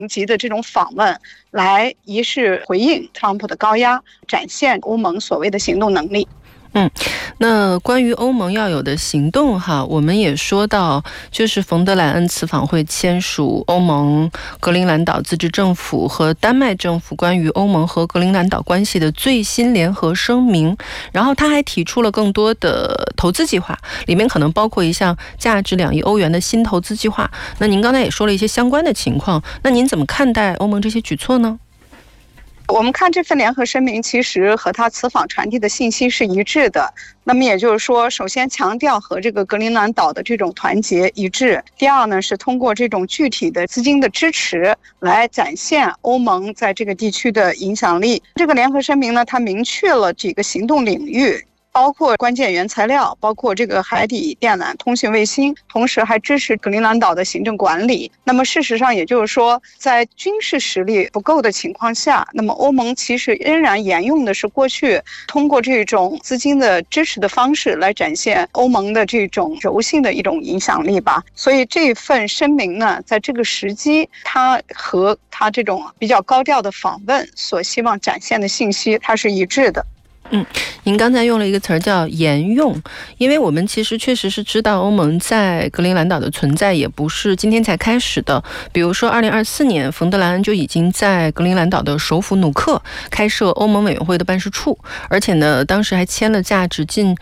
级的这种访问，来一是回应特朗普的高压，展现欧盟所谓的行动能力。 那关于欧盟要有的行动哈，我们也说到，就是冯德莱恩此访会签署欧盟格陵兰岛自治政府和丹麦政府关于欧盟和格陵兰岛关系的最新联合声明，然后他还提出了更多的投资计划，里面可能包括一项价值2亿欧元的新投资计划。那您刚才也说了一些相关的情况，那您怎么看待欧盟这些举措呢？ 我们看这份联合声明，其实和他此访传递的信息是一致的。那么也就是说，首先强调和这个格陵兰岛的这种团结一致。第二呢，是通过这种具体的资金的支持来展现欧盟在这个地区的影响力。这个联合声明呢，它明确了几个行动领域，包括关键原材料，包括这个海底电缆通讯卫星，同时还支持格陵兰岛的行政管理。那么事实上也就是说，在军事实力不够的情况下，那么欧盟其实仍然沿用的是过去通过这种资金的支持的方式来展现欧盟的这种柔性的一种影响力吧。所以这份声明呢，在这个时机，它和它这种比较高调的访问所希望展现的信息，它是一致的。 您刚才用了一个词儿叫沿用，因为我们其实确实是知道欧盟在格陵兰岛的存在也不是今天才开始的。比如说2024年，冯德莱恩就已经在格陵兰岛的首府努克开设欧盟委员会的办事处，而且呢，当时还签了价值近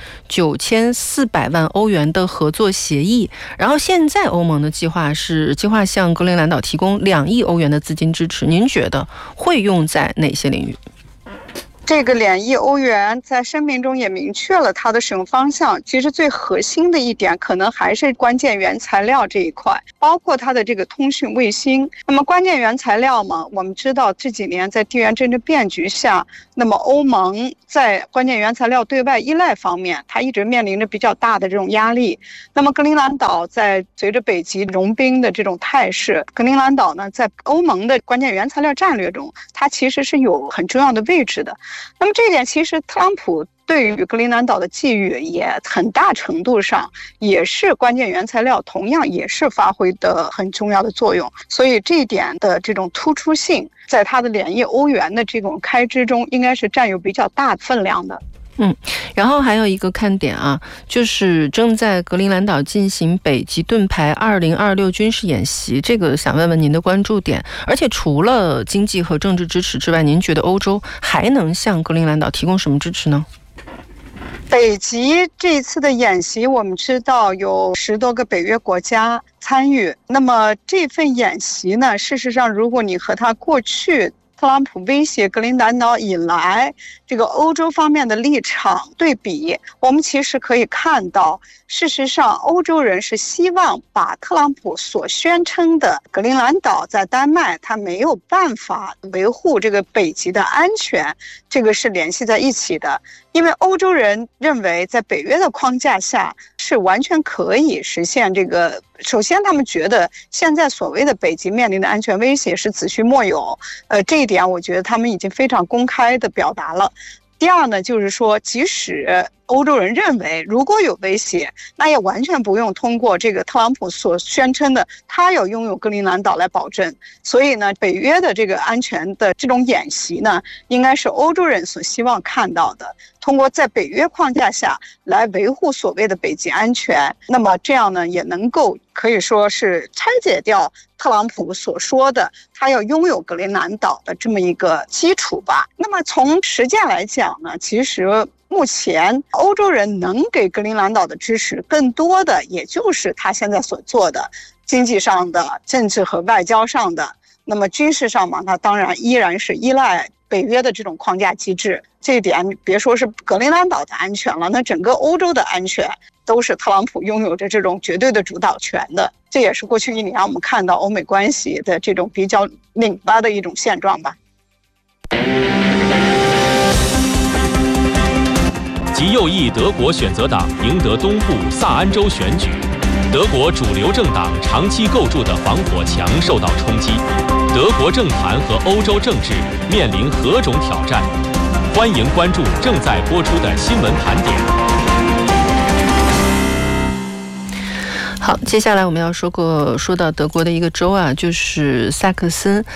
9400万欧元的合作协议。然后现在欧盟的计划向格陵兰岛提供2亿欧元的资金支持，您觉得会用在哪些领域？ 这个2亿欧元在声明中也明确了它的使用方向。其实最核心的一点可能还是关键原材料这一块，包括它的这个通讯卫星。那么关键原材料嘛，我们知道这几年在地缘政治变局下，那么欧盟在关键原材料对外依赖方面，它一直面临着比较大的这种压力。那么格陵兰岛在随着北极融冰的这种态势，格陵兰岛呢在欧盟的关键原材料战略中，它其实是有很重要的位置的。那么这一点其实特朗普对于格陵兰岛的寄予也很大程度上也是关键原材料同样也是发挥的很重要的作用，所以这一点的这种突出性在它的2亿欧元的这种开支中应该是占有比较大分量的。 然后还有一个看点啊，就是正在格陵兰岛进行北极盾牌2026军事演习，这个想问问您的关注点。而且除了经济和政治支持之外，您觉得欧洲还能向格陵兰岛提供什么支持呢？ 北极这一次的演习，我们知道有10多个北约国家参与。那么这份演习呢，事实上如果你和它过去特朗普威胁格陵兰岛以来这个欧洲方面的立场对比，我们其实可以看到，事实上欧洲人是希望把特朗普所宣称的格陵兰岛在丹麦他没有办法维护这个北极的安全，这个是联系在一起的。因为欧洲人认为在北约的框架下是完全可以实现这个，首先他们觉得现在所谓的北极面临的安全威胁是子虚莫有，这一点我觉得他们已经非常公开的表达了。第二呢，就是说即使欧洲人认为如果有威胁，那也完全不用通过这个特朗普所宣称的他要拥有格陵兰岛来保证。所以呢，北约的这个安全的这种演习呢，应该是欧洲人所希望看到的，通过在北约框架下来维护所谓的北极安全。那么这样呢，也能够可以说是拆解掉特朗普所说的他要拥有格陵兰岛的这么一个基础吧。那么从实践来讲呢，其实目前欧洲人能给格陵兰岛的支持更多的也就是他现在所做的经济上的、政治和外交上的。那么军事上嘛，那当然依然是依赖北约的这种框架机制。这一点别说是格陵兰岛的安全了，那整个欧洲的安全都是特朗普拥有着这种绝对的主导权的。这也是过去1年我们看到欧美关系的这种比较拧巴的一种现状吧。 极右翼德国选择党赢得东部萨安州选举，德国主流政党长期构筑的防火墙受到冲击，德国政坛和欧洲政治面临何种挑战？欢迎关注正在播出的新闻盘点。 好，接下来我们要说到德国的一个州啊，就是萨克森。